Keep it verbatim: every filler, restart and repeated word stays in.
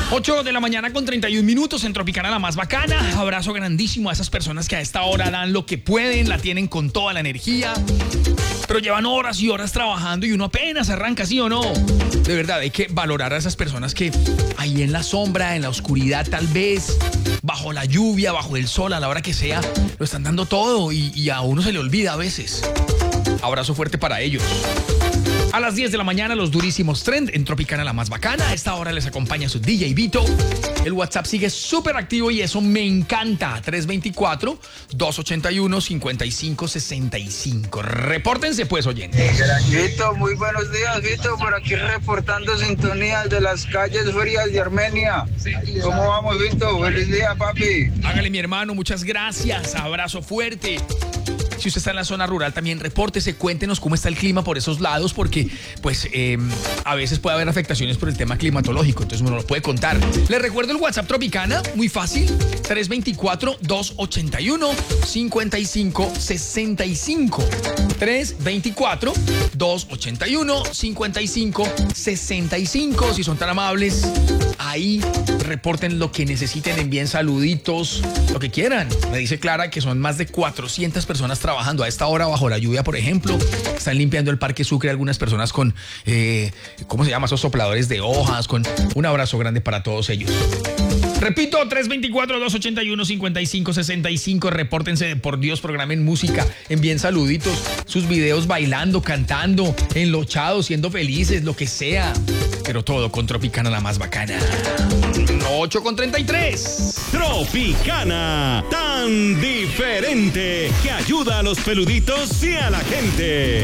ocho de la mañana con treinta y un minutos en Tropicana, la más bacana. Abrazo grandísimo a esas personas que a esta hora dan lo que pueden, la tienen con toda la energía, pero llevan horas y horas trabajando y uno apenas arranca, ¿sí o no? De verdad, hay que valorar a esas personas que ahí en la sombra, en la oscuridad tal vez, bajo la lluvia, bajo el sol, a la hora que sea, lo están dando todo y, y a uno se le olvida a veces. Abrazo fuerte para ellos. A las diez de la mañana, los durísimos Trend en Tropicana, la más bacana. A esta hora les acompaña su D J Vito. El WhatsApp sigue súper activo y eso me encanta. tres dos cuatro, dos ocho uno, cinco cinco seis cinco. Repórtense pues, oyentes. Vito, muy buenos días, Vito. Por aquí reportando sintonías de las calles frías de Armenia. ¿Cómo vamos, Vito? Feliz día, papi. Hágale, mi hermano, muchas gracias. Abrazo fuerte. Si usted está en la zona rural, también repórtese, cuéntenos cómo está el clima por esos lados, porque pues eh, a veces puede haber afectaciones por el tema climatológico, entonces uno lo puede contar. Les recuerdo el WhatsApp Tropicana, muy fácil, tres dos cuatro, dos ocho uno, cinco cinco seis cinco. tres dos cuatro, dos ocho uno, cinco cinco seis cinco. Si son tan amables, ahí reporten lo que necesiten, envíen saluditos, lo que quieran. Me dice Clara que son más de cuatrocientas personas trabajando a esta hora bajo la lluvia, por ejemplo. Están limpiando el Parque Sucre, algunas personas con, eh, ¿cómo se llama? Esos sopladores de hojas. Con un abrazo grande para todos ellos. Repito, tres dos cuatro, dos ocho uno, cinco cinco seis cinco. Repórtense, por Dios, programen música, envíen saluditos, sus videos bailando, cantando, enlochados, siendo felices, lo que sea. Pero todo con Tropicana, la más bacana. ocho con treinta y tres. Tropicana, tan diferente que ayuda a los peluditos y a la gente.